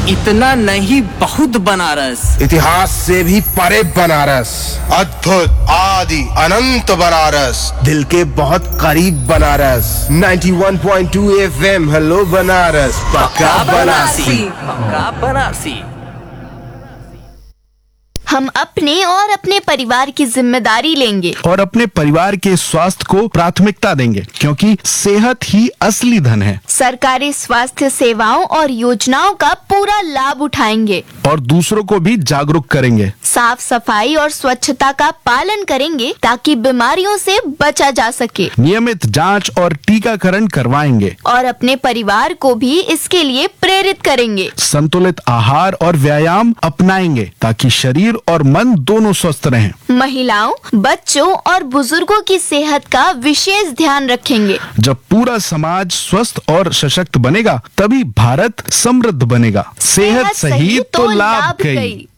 इतना नहीं बहुत बनारस, इतिहास से भी परे बनारस, अद्भुत आदि अनंत बनारस, दिल के बहुत करीब बनारस। 91.2 FM हेलो बनारस, पक्का बनारसी। पक्का बनारसी। हम अपने और अपने परिवार की जिम्मेदारी लेंगे और अपने परिवार के स्वास्थ्य को प्राथमिकता देंगे, क्योंकि सेहत ही असली धन है। सरकारी स्वास्थ्य सेवाओं और योजनाओं का पूरा लाभ उठाएंगे और दूसरों को भी जागरूक करेंगे। साफ सफाई और स्वच्छता का पालन करेंगे ताकि बीमारियों से बचा जा सके। नियमित जांच और टीकाकरण करवाएंगे और अपने परिवार को भी इसके लिए प्रेरित करेंगे। संतुलित आहार और व्यायाम अपनाएंगे ताकि शरीर और मन दोनों स्वस्थ रहें। महिलाओं, बच्चों और बुजुर्गों की सेहत का विशेष ध्यान रखेंगे। जब पूरा समाज स्वस्थ और सशक्त बनेगा, तभी भारत समृद्ध बनेगा। सेहत सही तो लाभ कई।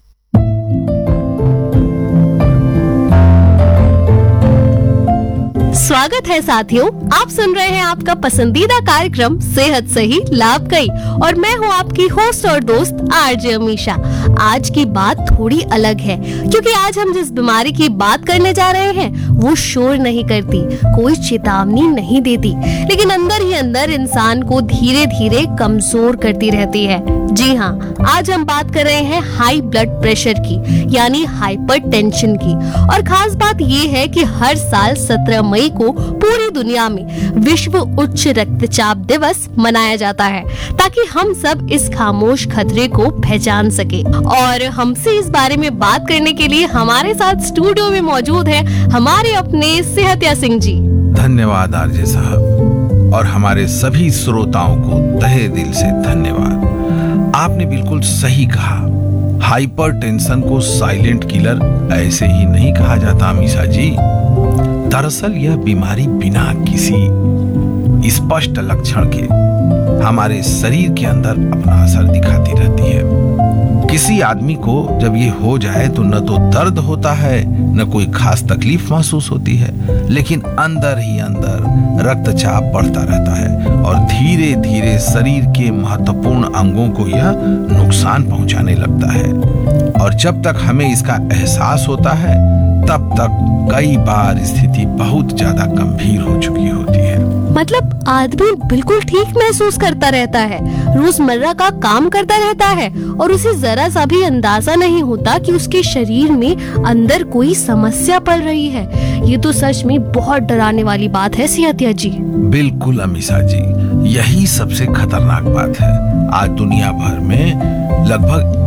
स्वागत है साथियों, आप सुन रहे हैं आपका पसंदीदा कार्यक्रम सेहत सही लाभ कई और मैं हूं आपकी होस्ट और दोस्त आरजे अमीशा। आज की बात थोड़ी अलग है, क्योंकि आज हम जिस बीमारी की बात करने जा रहे हैं वो शोर नहीं करती, कोई चेतावनी नहीं देती, लेकिन अंदर ही अंदर इंसान को धीरे धीरे कमजोर करती रहती है। जी हाँ, आज हम बात कर रहे हैं हाई ब्लड प्रेशर की, यानी हाइपरटेंशन की। और खास बात ये है कि हर साल 17 मई को पूरी दुनिया में विश्व उच्च रक्तचाप दिवस मनाया जाता है, ताकि हम सब इस खामोश खतरे को पहचान सके। और हमसे इस बारे में बात करने के लिए हमारे साथ स्टूडियो में मौजूद है हमारे अपने सेहतिया सिंह जी। धन्यवाद आरजे साहब, और हमारे सभी श्रोताओं को तहे दिल से धन्यवाद। आपने बिल्कुल सही कहा, हाइपरटेंशन को साइलेंट किलर ऐसे ही नहीं कहा जाता अमीशा जी। दरअसल यह बीमारी बिना किसी स्पष्ट लक्षण के हमारे शरीर के अंदर अपना असर दिखाती रहती है। किसी आदमी को जब ये हो जाए तो न तो दर्द होता है, न कोई खास तकलीफ महसूस होती है, लेकिन अंदर ही अंदर रक्तचाप बढ़ता रहता है और धीरे धीरे शरीर के महत्वपूर्ण अंगों को यह नुकसान पहुंचाने लगता है। और जब तक हमें इसका एहसास होता है, तब तक कई बार स्थिति बहुत ज्यादा गंभीर हो चुकी होती है। मतलब आदमी बिल्कुल ठीक महसूस करता रहता है, रोजमर्रा का काम करता रहता है और उसे जरा सा भी अंदाजा नहीं होता कि उसके शरीर में अंदर कोई समस्या पड़ रही है। ये तो सच में बहुत डराने वाली बात है सियातिया जी। बिल्कुल अमीशा जी, यही सबसे खतरनाक बात है। आज दुनिया भर में लगभग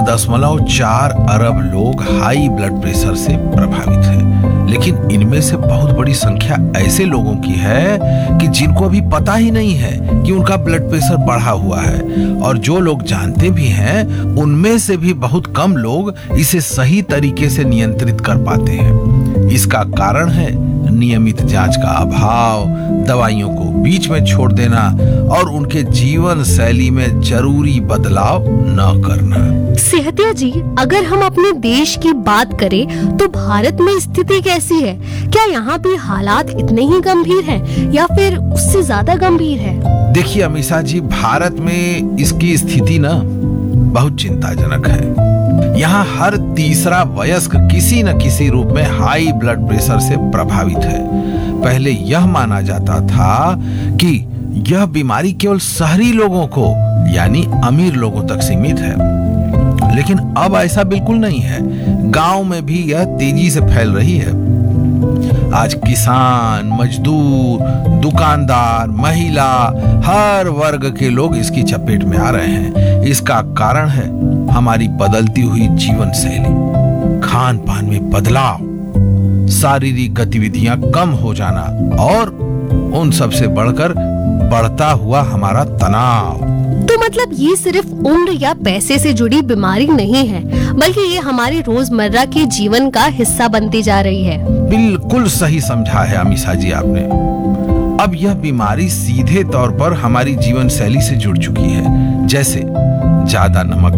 1.4 अरब लोग हाई ब्लड प्रेशर से प्रभावित हैं, लेकिन इनमें से बहुत बड़ी संख्या ऐसे लोगों की है कि जिनको अभी पता ही नहीं है कि उनका ब्लड प्रेशर बढ़ा हुआ है, और जो लोग जानते भी हैं उनमें से भी बहुत कम लोग इसे सही तरीके से नियंत्रित कर पाते हैं। इसका कारण है नियमित जांच का अभाव, दवाइयों को बीच में छोड़ देना और उनके जीवन शैली में जरूरी बदलाव न करना। सेहतिया जी, अगर हम अपने देश की बात करें तो भारत में स्थिति कैसी है? क्या यहाँ भी हालात इतने ही गंभीर हैं या फिर उससे ज्यादा गंभीर है? देखिए अमीशा जी, भारत में इसकी स्थिति ना बहुत चिंताजनक है। यहाँ हर तीसरा वयस्क किसी न किसी रूप में हाई ब्लड प्रेशर से प्रभावित है। पहले यह माना जाता था कि यह बीमारी केवल शहरी लोगों को यानी अमीर लोगों तक सीमित है, लेकिन अब ऐसा बिल्कुल नहीं है। गांव में भी यह तेजी से फैल रही है। आज किसान, मजदूर, दुकानदार, महिला, हर वर्ग के लोग इसकी चपेट में आ रहे हैं। इसका कारण है हमारी बदलती हुई जीवन शैली, खान पान में बदलाव, शारीरिक गतिविधियां कम हो जाना और उन सब से बढ़कर बढ़ता हुआ हमारा तनाव। तो मतलब ये सिर्फ उम्र या पैसे से जुड़ी बीमारी नहीं है, बल्कि ये हमारे रोजमर्रा के जीवन का हिस्सा बनती जा रही है। बिल्कुल सही समझा है अमीशा जी आपने। अब यह बीमारी सीधे तौर पर हमारी जीवन शैली से जुड़ चुकी है, जैसे ज्यादा नमक